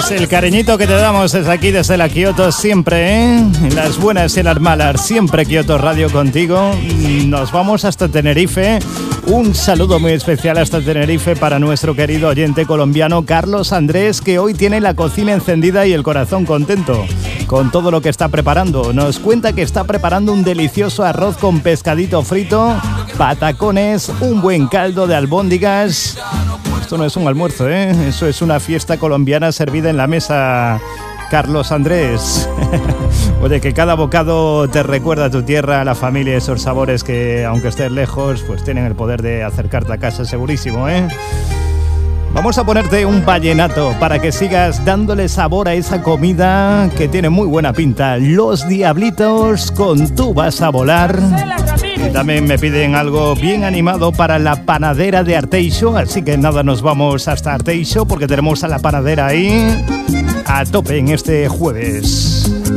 Es el cariñito que te damos desde aquí, desde la Kioto, siempre, en las buenas y en las malas, siempre Kioto Radio contigo. Nos vamos hasta Tenerife. Un saludo muy especial hasta Tenerife para nuestro querido oyente colombiano Carlos Andrés, que hoy tiene la cocina encendida y el corazón contento con todo lo que está preparando. Nos cuenta que está preparando un delicioso arroz con pescadito frito, patacones, un buen caldo de albóndigas. Esto no es un almuerzo, eso es una fiesta colombiana servida en la mesa, Carlos Andrés. Oye, que cada bocado te recuerda a tu tierra, a la familia, esos sabores que, aunque estés lejos, pues tienen el poder de acercarte a casa segurísimo, Vamos a ponerte un vallenato para que sigas dándole sabor a esa comida que tiene muy buena pinta. Los Diablitos con Tú vas a volar. Y también me piden algo bien animado para la panadera de Arteixo, así que nada, nos vamos hasta Arteixo porque tenemos a la panadera ahí a tope en este jueves.